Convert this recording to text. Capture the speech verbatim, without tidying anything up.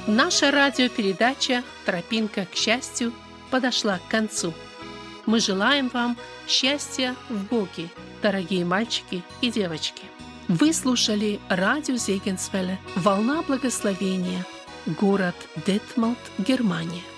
Наша радиопередача «Тропинка к счастью» подошла к концу. Мы желаем вам счастья в Боге, дорогие мальчики и девочки. Вы слушали радио Зегенсвелле «Волна благословения», город Детмолд, Германия.